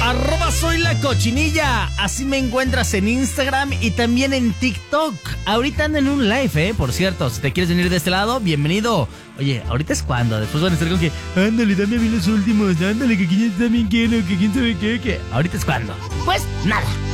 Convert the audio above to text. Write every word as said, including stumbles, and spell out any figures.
Arroba soy la cochinilla. Así me encuentras en Instagram y también en TikTok. Ahorita ando en un live, eh, por cierto. Si te quieres venir de este lado, bienvenido. Oye, ahorita es cuando. Después van a estar con que, ándale, dame a mí los últimos. Ándale, que quién también quiero, que quién sabe qué, que. Ahorita es cuando. Pues nada.